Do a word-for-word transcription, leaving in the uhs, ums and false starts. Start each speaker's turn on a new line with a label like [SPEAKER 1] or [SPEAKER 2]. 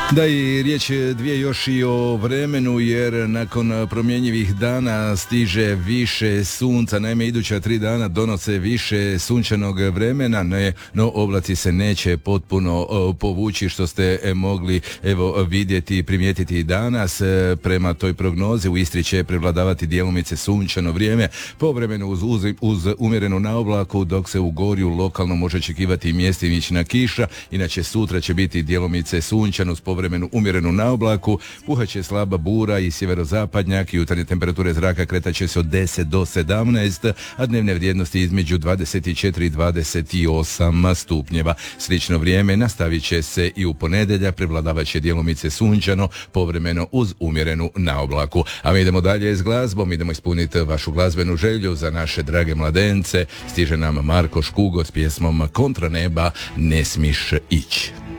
[SPEAKER 1] Da, i riječ je dvije još i o vremenu, jer nakon promjenjivih dana stiže više sunca. Naime, iduća tri dana donose više sunčanog vremena, ne, no oblaci se neće potpuno o, povući, što ste e, mogli evo vidjeti i primijetiti danas. E, prema toj prognozi u Istri će prevladavati djelomice sunčano vrijeme, povremeno uz, uz, uz umjerenu naoblaku, dok se u Gorju lokalno može očekivati mjestimična kiša. Inače sutra će biti djelomice sunčano s povremenu umjerenu naoblaku, puhaće slaba bura i sjeverozapadnjak, jutarnje temperature zraka kretat će se od deset do sedamnaest, a dnevne vrijednosti između dvadeset četiri i dvadeset osam stupnjeva. Slično vrijeme nastavit će se i u ponedjeljak, prevladavat će djelomice sunčano, povremeno uz umjerenu naoblaku. A mi idemo dalje s glazbom, idemo ispuniti vašu glazbenu želju za naše drage mladence. Stiže nam Marko Škugo s pjesmom Kontra neba ne smiš ići.